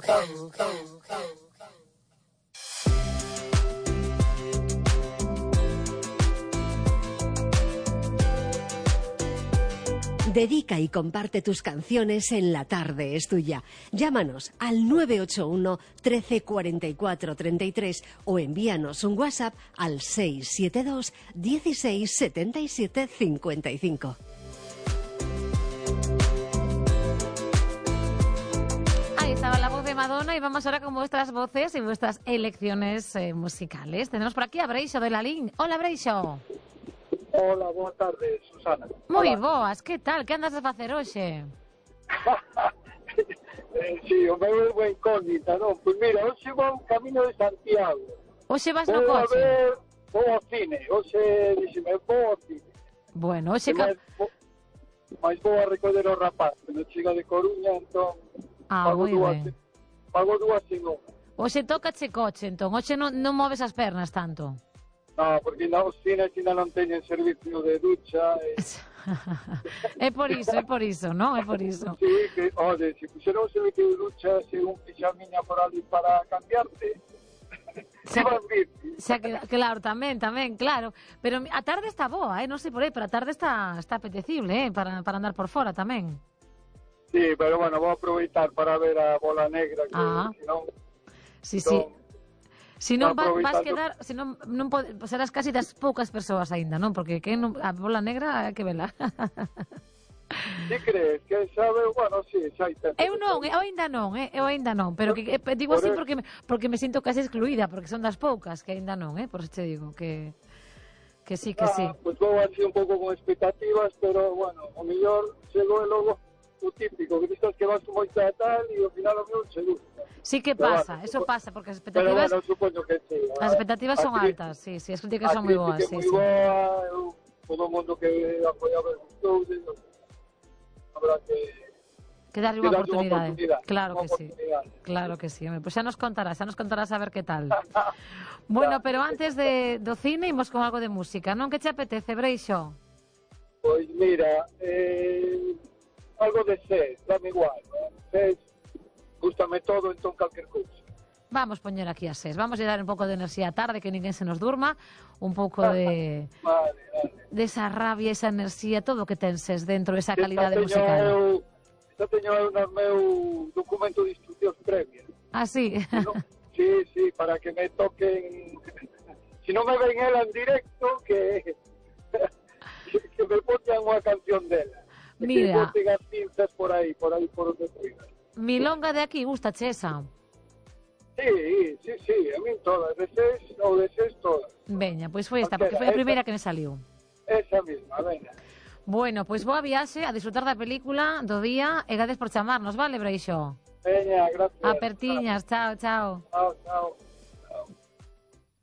Dedica y comparte tus canciones en La Tarde es Tuya. Llámanos al 981 13 44 33 o envíanos un WhatsApp al 672 16 77 55. Ahí estaba la voz de Madonna y vamos ahora con vuestras voces y vuestras elecciones musicales. Tenemos por aquí a Breixo de la Lin. Hola, Breixo. Hola, boa tarde, Susana. Moi boas, que tal? Que andas a facer hoxe? Sí, o meu é unha incógnita, non? Pois mira, hoxe vou camino de Santiago. Hoxe vas no coche? Vou ao cine, hoxe dixeme, vou ao cine. Bueno, hoxe... Mais vou a recoller o rapaz, que non chega de Coruña, entón... moi ben. Pago dúas en unha. Hoxe tócache coche, entón. Hoxe non moves as pernas tanto. No, porque os cines ainda non teñen servicio de ducha. É por iso, non? É por iso. Sí, que, ode, se puxeron un servicio de ducha, se un pixamiña por ali para cambiarte, claro, tamén, claro. Pero a tarde está boa, non sei por aí, pero a tarde está apetecible, para andar por fora tamén. Sí, pero bueno, vou aproveitar para ver a bola negra, que senón... Sí, sí. Se non vas quedar, se non serás casi das poucas persoas aínda, non? Porque a bola negra hai que vela. Si crees que sabe, bueno, si, xa hai tempo. Eu aínda non, pero que digo así porque me sinto casi excluída, porque son das poucas que aínda non, por eso te digo que sí, que sí. Pois vou así un pouco con expectativas, pero bueno, o mellor chego e logo o típico, que dices que vas como está tal e ao final o meu se gusta. Sí que pasa, eso pasa, porque as expectativas... Pero bueno, supoño que sí. As expectativas son altas, sí, as críticas son moi boas. A crítica é moi boa, todo o mundo que apoiaba gustou, habrá que darlle unha oportunidade. Claro que sí. Pois xa nos contarás a ver que tal. Bueno, pero antes do cine imos con algo de música, non? Que che apetece, Breixo? Pois mira, algo de Sés, dame igual, Sés, gústame todo, entón calquer cousa. Vamos poñer aquí a Sés, vamos a dar un pouco de enerxía a tarde, que ninguén se nos durma, un pouco de esa rabia, esa enerxía, todo o que ten Sés dentro, esa calidade musical. Esta teño eu no meu documento de instruccións previas. Ah, sí? Sí, para que me toquen, si non me ven ela en directo, que me pongan unha canción dela. Mira, que boten as cinzas por aí por onde fuera. Milonga de aquí, gusta esa? Sí, a min todas, de Sés todas. Veña, pois foi esta, porque foi a primeira que me saliu. Esa mesma, veña. Bueno, pois boa viaxe, a disfrutar da película, do día, e gracias por chamarnos, vale, Breixo? Veña, gracias. Apertiñas, chao. Chao.